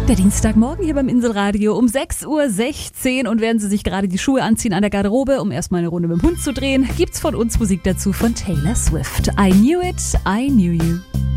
Der Dienstagmorgen hier beim Inselradio um 6:16 Uhr und während Sie sich gerade die Schuhe anziehen an der Garderobe, um erstmal eine Runde mit dem Hund zu drehen, gibt's von uns Musik dazu von Taylor Swift. I knew it, I knew you.